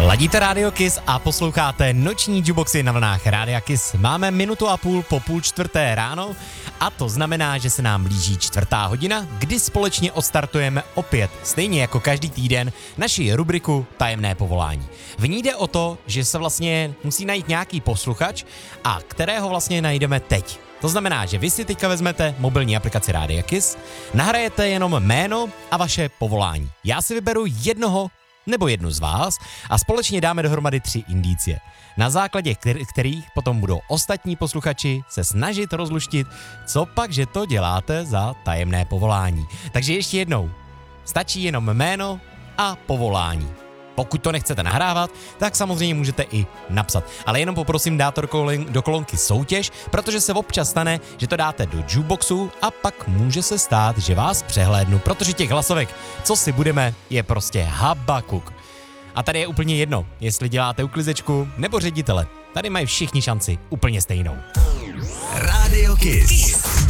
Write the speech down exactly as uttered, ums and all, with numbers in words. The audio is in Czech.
Ladíte Radio Kiss a posloucháte noční jukeboxy na vlnách Rádia Kiss. Máme minutu a půl po půl čtvrté ráno a to znamená, že se nám blíží čtvrtá hodina, kdy společně odstartujeme opět, stejně jako každý týden, naši rubriku Tajemné povolání. V ní jde o to, že se vlastně musí najít nějaký posluchač a kterého vlastně najdeme teď. To znamená, že vy si teďka vezmete mobilní aplikaci Rádia Kiss, nahrajete jenom jméno a vaše povolání. Já si vyberu jednoho nebo jednu z vás a společně dáme dohromady tři indicie, na základě kterých potom budou ostatní posluchači se snažit rozluštit, co pak, že to děláte za tajemné povolání. Takže ještě jednou, stačí jenom jméno a povolání. Pokud to nechcete nahrávat, tak samozřejmě můžete i napsat. Ale jenom poprosím dát do kolonky soutěž, protože se občas stane, že to dáte do jukeboxu a pak může se stát, že vás přehlédnu, protože těch hlasovek, co si budeme, je prostě habakuk. A tady je úplně jedno, jestli děláte uklizečku nebo ředitele. Tady mají všichni šanci úplně stejnou. Radio Kiss.